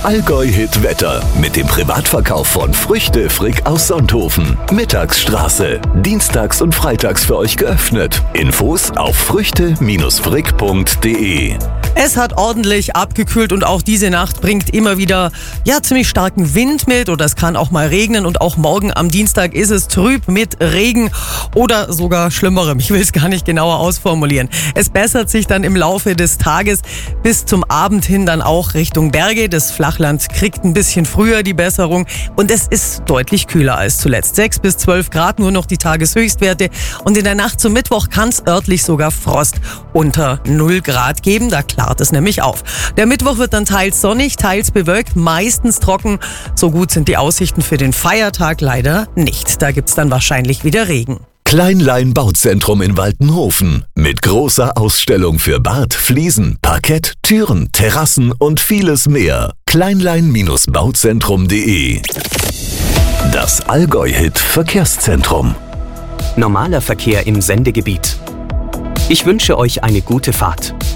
Allgäu-Hit-Wetter mit dem Privatverkauf von Früchte Frick aus Sonthofen. Mittagsstraße. Dienstags und freitags für euch geöffnet. Infos auf früchte-frick.de. Es hat ordentlich abgekühlt und auch diese Nacht bringt immer wieder ziemlich starken Wind mit oder es kann auch mal regnen und auch morgen am Dienstag ist es trüb mit Regen oder sogar Schlimmerem. Ich will es gar nicht genauer ausformulieren. Es bessert sich dann im Laufe des Tages bis zum Abend hin dann auch Richtung Berge. Das Flachland kriegt ein bisschen früher die Besserung und es ist deutlich kühler als zuletzt. 6 bis 12 Grad nur noch die Tageshöchstwerte und in der Nacht zum Mittwoch kann es örtlich sogar Frost unter 0 Grad geben. Da klart es nämlich auf. Der Mittwoch wird dann teils sonnig, teils bewölkt, meistens trocken. So gut sind die Aussichten für den Feiertag leider nicht. Da gibt's dann wahrscheinlich wieder Regen. Kleinlein Bauzentrum in Waltenhofen mit großer Ausstellung für Bad, Fliesen, Parkett, Türen, Terrassen und vieles mehr. Kleinlein-Bauzentrum.de. Das Allgäu-Hit Verkehrszentrum. Normaler Verkehr im Sendegebiet. Ich wünsche euch eine gute Fahrt.